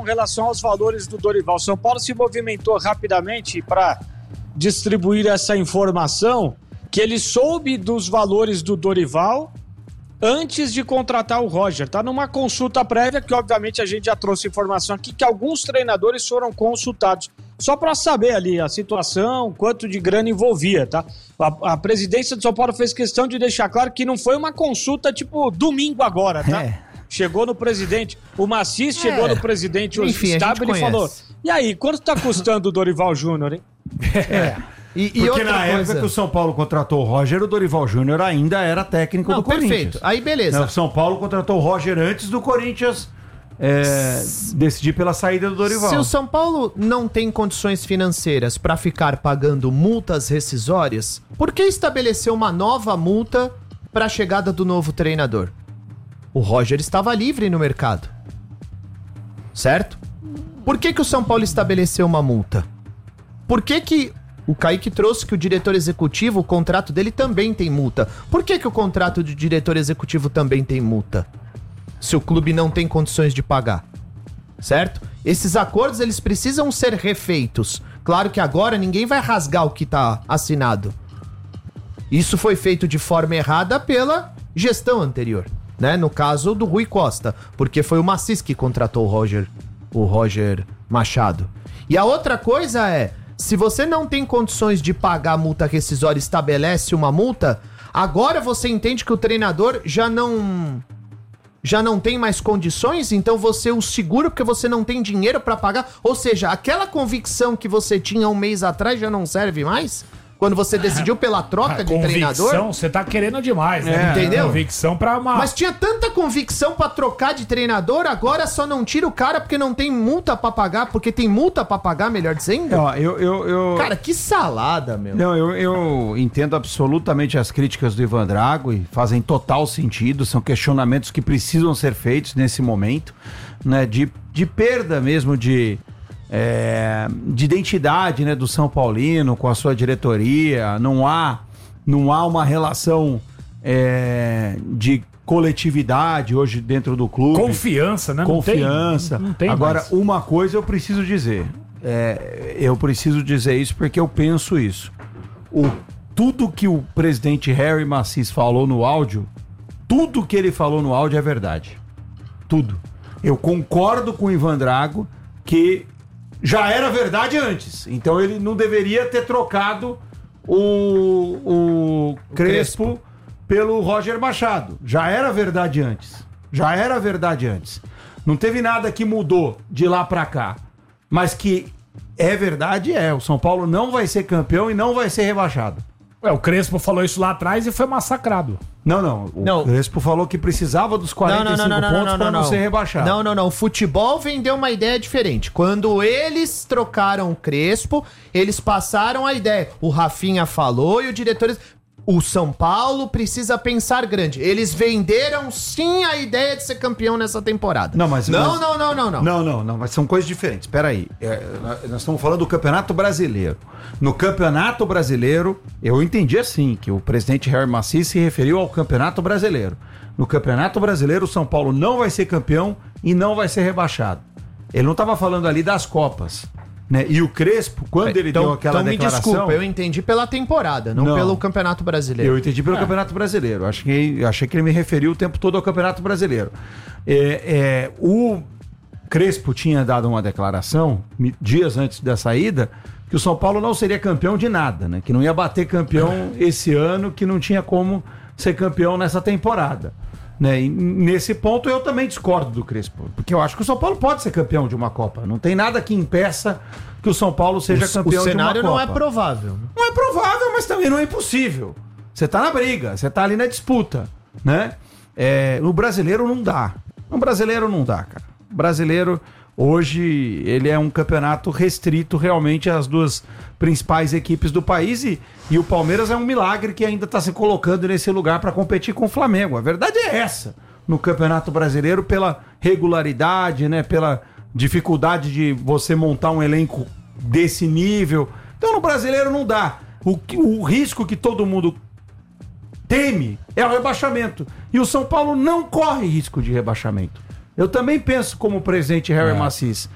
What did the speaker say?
relação aos valores do Dorival. São Paulo se movimentou rapidamente para distribuir essa informação, que ele soube dos valores do Dorival antes de contratar o Roger. Tá numa consulta prévia, que obviamente a gente já trouxe informação aqui, que alguns treinadores foram consultados, só para saber ali a situação, quanto de grana envolvia, tá? A presidência de São Paulo fez questão de deixar claro que não foi uma consulta tipo domingo agora, tá? Chegou no presidente, o Macis chegou no presidente, o Stabile falou, e aí, quanto tá custando o Dorival Júnior, hein? Porque na época que o São Paulo contratou o Roger, o Dorival Júnior ainda era técnico do Corinthians. Perfeito, aí beleza. O São Paulo contratou o Roger antes do Corinthians decidir pela saída do Dorival. Se o São Paulo não tem condições financeiras para ficar pagando multas rescisórias, por que estabeleceu uma nova multa para a chegada do novo treinador? O Roger estava livre no mercado, certo? Por que o São Paulo estabeleceu uma multa? Por que o Kaique trouxe que o diretor executivo, o contrato dele também tem multa? Por que o contrato de diretor executivo também tem multa? Se o clube não tem condições de pagar, certo? Esses acordos, eles precisam ser refeitos. Claro que agora ninguém vai rasgar o que está assinado. Isso foi feito de forma errada pela gestão anterior, né? No caso do Rui Costa, porque foi o Macis que contratou o Roger Machado. E a outra coisa é, se você não tem condições de pagar a multa rescisória e estabelece uma multa, agora você entende que o treinador já não tem mais condições, então você o segura porque você não tem dinheiro pra pagar. Ou seja, aquela convicção que você tinha um mês atrás já não serve mais? Quando você decidiu pela troca de treinador? Convicção, você tá querendo demais, né? Entendeu? Convicção pra uma... Mas tinha tanta convicção pra trocar de treinador, agora só não tira o cara porque não tem multa pra pagar, porque tem multa pra pagar, melhor dizendo? Cara, que salada, meu. Não, eu entendo absolutamente as críticas do Ivan Drago e fazem total sentido, são questionamentos que precisam ser feitos nesse momento, né? De perda mesmo de identidade, né, do São Paulino com a sua diretoria. Não há uma relação de coletividade hoje dentro do clube. Confiança, né? Confiança. Não tem Agora, mais. uma coisa eu preciso dizer. Eu preciso dizer isso porque eu penso isso. Tudo que o presidente Harry Macis falou no áudio, tudo que ele falou no áudio é verdade. Tudo. Eu concordo com o Ivan Drago que já era verdade antes. Então ele não deveria ter trocado o Crespo pelo Roger Machado. Já era verdade antes. Não teve nada que mudou de lá pra cá. Mas que é verdade, o São Paulo não vai ser campeão e não vai ser rebaixado. O Crespo falou isso lá atrás e foi massacrado. Não. O Crespo falou que precisava dos 45 pontos para não ser rebaixado. Não. O futebol vendeu uma ideia diferente. Quando eles trocaram o Crespo, eles passaram a ideia. O Rafinha falou e o diretor... O São Paulo precisa pensar grande. Eles venderam sim a ideia de ser campeão nessa temporada. Não, Não, mas são coisas diferentes. Peraí, nós estamos falando do Campeonato Brasileiro. No Campeonato Brasileiro, eu entendi assim, que o presidente Harry Macis se referiu ao Campeonato Brasileiro. No Campeonato Brasileiro, o São Paulo não vai ser campeão e não vai ser rebaixado. Ele não estava falando ali das Copas. Né? E o Crespo, quando ele deu aquela declaração... me desculpa, eu entendi pela temporada, não pelo Campeonato Brasileiro. Eu entendi pelo Campeonato Brasileiro. Achei que ele me referiu o tempo todo ao Campeonato Brasileiro. O Crespo tinha dado uma declaração, dias antes da saída, que o São Paulo não seria campeão de nada, né? Que não ia bater campeão esse ano, que não tinha como ser campeão nessa temporada. Né? E nesse ponto eu também discordo do Crespo, porque eu acho que o São Paulo pode ser campeão de uma Copa. Não tem nada que impeça que o São Paulo seja campeão de uma Copa. O cenário não é provável. Não é provável, mas também não é impossível. Você tá na briga, você tá ali na disputa, né? No brasileiro não dá. No brasileiro não dá, cara. O brasileiro, hoje, ele é um campeonato restrito realmente às duas principais equipes do país e o Palmeiras é um milagre que ainda está se colocando nesse lugar para competir com o Flamengo. A verdade é essa. No Campeonato Brasileiro, pela regularidade, né, pela dificuldade de você montar um elenco desse nível. Então no brasileiro não dá. O risco que todo mundo teme é o rebaixamento. E o São Paulo não corre risco de rebaixamento. Eu também penso como o presidente Harry Macis.